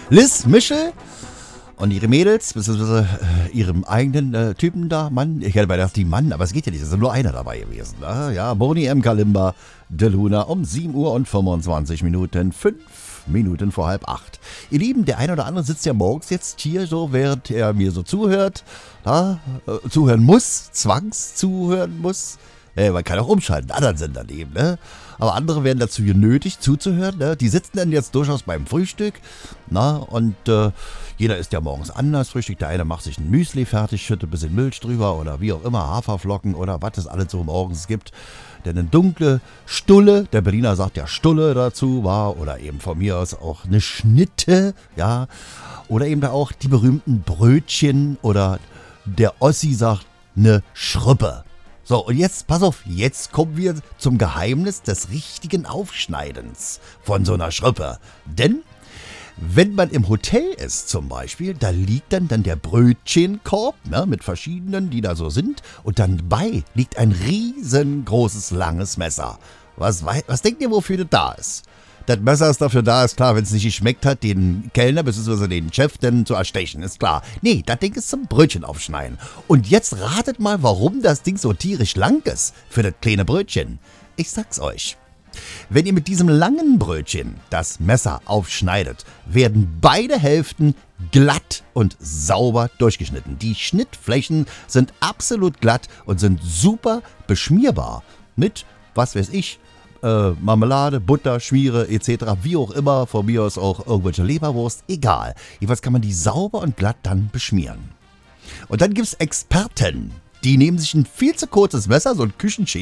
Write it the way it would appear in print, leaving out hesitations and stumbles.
Liz Michel und ihre Mädels, beziehungsweise ihrem eigenen Typen da, Mann. Ich hätte gedacht, die Mann, aber es geht ja nicht, es ist nur einer dabei gewesen. Ja, Boni M. Kalimba, De Luna um 7 Uhr und 25 Minuten, 5 Minuten vor 7:30. Ihr Lieben, der eine oder andere sitzt ja morgens jetzt hier so, während er mir so zuhört, zuhören muss, zuhören muss. Man kann auch umschalten, anderen Sendern eben, ne? Aber andere werden dazu genötigt, zuzuhören, ne? Die sitzen dann jetzt durchaus beim Frühstück, und jeder isst ja morgens anders Frühstück. Der eine macht sich ein Müsli fertig, schüttet ein bisschen Milch drüber oder wie auch immer, Haferflocken oder was es alles so morgens gibt. Denn eine dunkle Stulle, der Berliner sagt ja Stulle dazu, oder eben von mir aus auch eine Schnitte, ja. Oder eben da auch die berühmten Brötchen oder der Ossi sagt eine Schruppe. So, und jetzt, pass auf, jetzt kommen wir zum Geheimnis des richtigen Aufschneidens von so einer Schruppe. Denn, wenn man im Hotel ist zum Beispiel, da liegt dann der Brötchenkorb, mit verschiedenen, die da so sind. Und dann bei liegt ein riesengroßes, langes Messer. Was denkt ihr, wofür das da ist? Das Messer ist dafür da, ist klar, wenn es nicht geschmeckt hat, den Kellner bzw. den Chef dann zu erstechen, ist klar. Nee, das Ding ist zum Brötchen aufschneiden. Und jetzt ratet mal, warum das Ding so tierisch lang ist für das kleine Brötchen. Ich sag's euch. Wenn ihr mit diesem langen Brötchen das Messer aufschneidet, werden beide Hälften glatt und sauber durchgeschnitten. Die Schnittflächen sind absolut glatt und sind super beschmierbar mit, was weiß ich, Marmelade, Butter, Schmiere etc., wie auch immer, von mir aus auch irgendwelche Leberwurst, egal. Jedenfalls kann man die sauber und glatt dann beschmieren. Und dann gibt's Experten, die nehmen sich ein viel zu kurzes Messer, so ein Küchenschäler,